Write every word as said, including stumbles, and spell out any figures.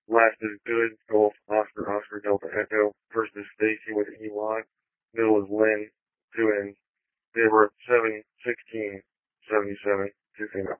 Last is good, Golf, Oscar, Oscar, Delta, Echo. First is Stacy with E Y. Middle is Lynn, two N's. They were at seven sixteen seventy-seven, two female.